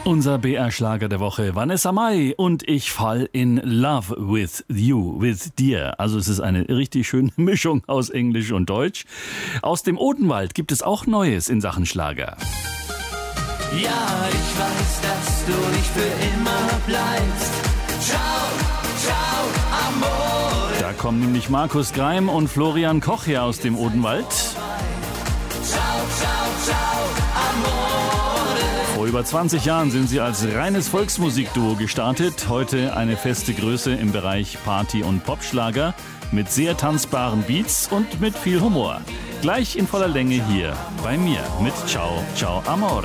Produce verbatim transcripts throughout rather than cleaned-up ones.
Unser B R-Schlager der Woche, Vanessa Mai und Ich fall in love with you, with dir. Also es ist eine richtig schöne Mischung aus Englisch und Deutsch. Aus dem Odenwald gibt es auch Neues in Sachen Schlager. Ja, ich weiß, dass du nicht für immer bleibst. Ciao, ciao, amore. Da kommen nämlich Markus Greim und Florian Koch her aus dem Odenwald. Ciao, ciao, ciao, amore. Vor über zwanzig Jahren sind sie als reines Volksmusikduo gestartet. Heute eine feste Größe im Bereich Party- und Popschlager mit sehr tanzbaren Beats und mit viel Humor. Gleich in voller Länge hier bei mir mit Ciao, ciao, amore.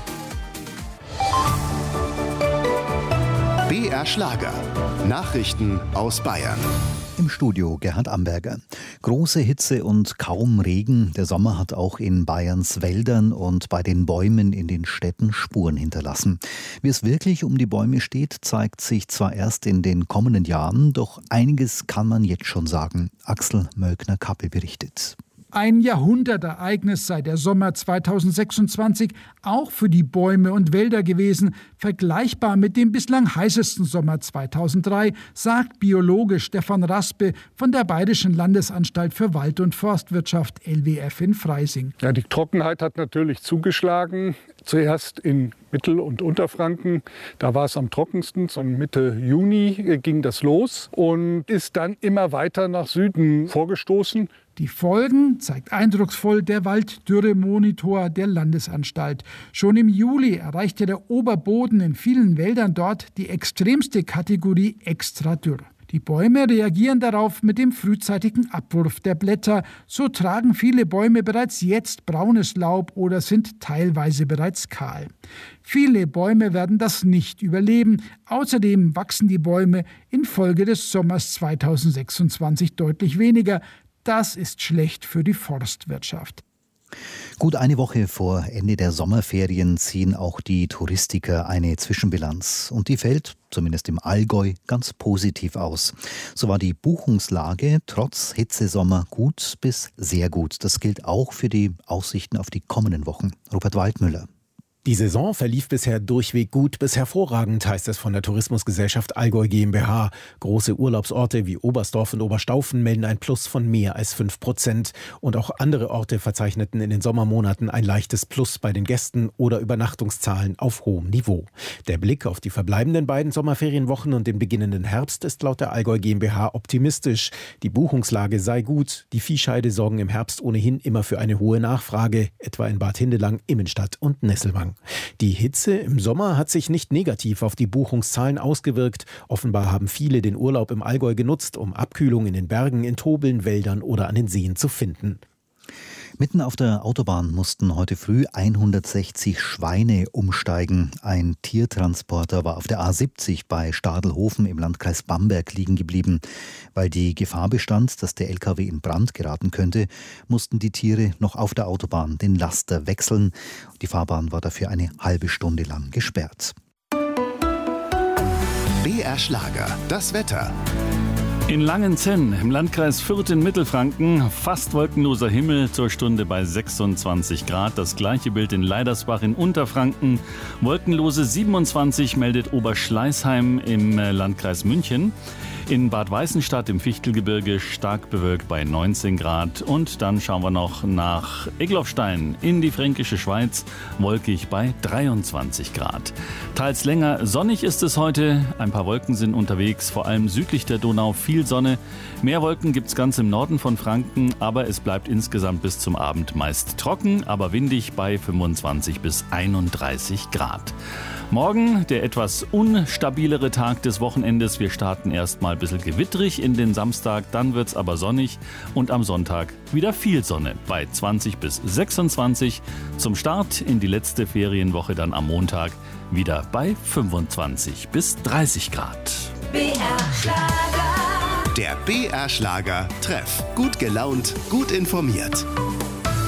B R Schlager. Nachrichten aus Bayern. Im Studio Gerhard Amberger. Große Hitze und kaum Regen. Der Sommer hat auch in Bayerns Wäldern und bei den Bäumen in den Städten Spuren hinterlassen. Wie es wirklich um die Bäume steht, zeigt sich zwar erst in den kommenden Jahren, doch einiges kann man jetzt schon sagen. Axel Mölkner-Kappel berichtet. Ein Jahrhundertereignis sei der Sommer zweitausendsechsundzwanzig auch für die Bäume und Wälder gewesen, vergleichbar mit dem bislang heißesten Sommer zweitausenddrei, sagt Biologe Stefan Raspe von der Bayerischen Landesanstalt für Wald- und Forstwirtschaft L W F in Freising. Ja, die Trockenheit hat natürlich zugeschlagen. Zuerst in Mittel- und Unterfranken. Da war es am trockensten. So Mitte Juni ging das los und ist dann immer weiter nach Süden vorgestoßen. Die Folgen zeigt eindrucksvoll der Walddürremonitor der Landesanstalt. Schon im Juli erreichte der Oberboden in vielen Wäldern dort die extremste Kategorie Extradürr. Die Bäume reagieren darauf mit dem frühzeitigen Abwurf der Blätter. So tragen viele Bäume bereits jetzt braunes Laub oder sind teilweise bereits kahl. Viele Bäume werden das nicht überleben. Außerdem wachsen die Bäume infolge des Sommers zweitausendsechsundzwanzig deutlich weniger. Das ist schlecht für die Forstwirtschaft. Gut eine Woche vor Ende der Sommerferien ziehen auch die Touristiker eine Zwischenbilanz. Und die fällt, zumindest im Allgäu, ganz positiv aus. So war die Buchungslage trotz Hitzesommer gut bis sehr gut. Das gilt auch für die Aussichten auf die kommenden Wochen. Rupert Waldmüller. Die Saison verlief bisher durchweg gut bis hervorragend, heißt es von der Tourismusgesellschaft Allgäu GmbH. Große Urlaubsorte wie Oberstdorf und Oberstaufen melden ein Plus von mehr als fünf Prozent. Und auch andere Orte verzeichneten in den Sommermonaten ein leichtes Plus bei den Gästen oder Übernachtungszahlen auf hohem Niveau. Der Blick auf die verbleibenden beiden Sommerferienwochen und den beginnenden Herbst ist laut der Allgäu GmbH optimistisch. Die Buchungslage sei gut. Die Viehscheide sorgen im Herbst ohnehin immer für eine hohe Nachfrage, etwa in Bad Hindelang, Immenstadt und Nesselwang. Die Hitze im Sommer hat sich nicht negativ auf die Buchungszahlen ausgewirkt. Offenbar haben viele den Urlaub im Allgäu genutzt, um Abkühlung in den Bergen, in Tobeln, Wäldern oder an den Seen zu finden. Mitten auf der Autobahn mussten heute früh hundertsechzig Schweine umsteigen. Ein Tiertransporter war auf der A siebzig bei Stadelhofen im Landkreis Bamberg liegen geblieben. Weil die Gefahr bestand, dass der L K W in Brand geraten könnte, mussten die Tiere noch auf der Autobahn den Laster wechseln. Die Fahrbahn war dafür eine halbe Stunde lang gesperrt. B R Schlager, das Wetter. In Langenzenn im Landkreis Fürth in Mittelfranken fast wolkenloser Himmel zur Stunde bei sechsundzwanzig Grad. Das gleiche Bild in Leidersbach in Unterfranken. Wolkenlose siebenundzwanzig meldet Oberschleißheim im Landkreis München. In Bad Weißenstadt im Fichtelgebirge stark bewölkt bei neunzehn Grad. Und dann schauen wir noch nach Egloffstein in die Fränkische Schweiz, wolkig bei dreiundzwanzig Grad. Teils länger sonnig ist es heute. Ein paar Wolken sind unterwegs, vor allem südlich der Donau viel Sonne. Mehr Wolken gibt es ganz im Norden von Franken, aber es bleibt insgesamt bis zum Abend meist trocken, aber windig bei fünfundzwanzig bis einunddreißig Grad. Morgen der etwas unstabilere Tag des Wochenendes. Wir starten erstmal ein bisschen gewittrig in den Samstag, dann wird es aber sonnig und am Sonntag wieder viel Sonne bei zwanzig bis sechsundzwanzig. Zum Start in die letzte Ferienwoche dann am Montag wieder bei fünfundzwanzig bis dreißig Grad. B R Schlager. Der B R Schlager Treff. Gut gelaunt, gut informiert.